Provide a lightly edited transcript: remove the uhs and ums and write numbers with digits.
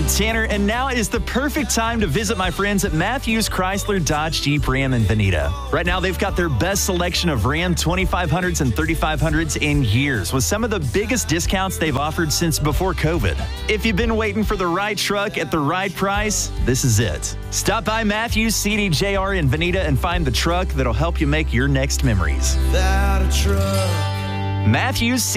Tanner, and now is the perfect time to visit my friends at Matthews Chrysler Dodge Jeep Ram in Veneta. Right now, they've got their best selection of Ram 2500s and 3500s in years, with some of the biggest discounts they've offered since before COVID. If you've been waiting for the right truck at the right price, this is it. Stop by Matthews CDJR in Veneta and find the truck that'll help you make your next memories. Matthews